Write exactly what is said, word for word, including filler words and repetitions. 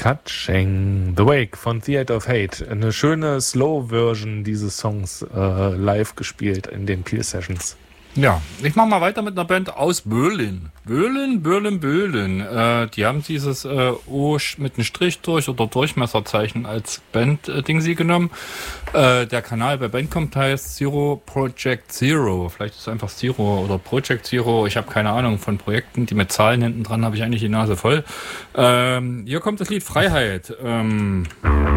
Touching the Wake von Theater of Hate. Eine schöne Slow-Version dieses Songs äh, live gespielt in den Peel Sessions. Ja, ich mache mal weiter mit einer Band aus Böhlen. Böhlen, Böhlen, Böhlen. Äh, die haben dieses äh, O mit einem Strich durch oder Durchmesserzeichen als Band-Ding sie genommen. Äh, der Kanal bei Bandcamp heißt Zero Project Zero. Vielleicht ist es einfach Zero oder Project Zero. Ich habe keine Ahnung von Projekten, die mit Zahlen hinten dran habe ich eigentlich die Nase voll. Ähm, hier kommt das Lied Freiheit. Ähm...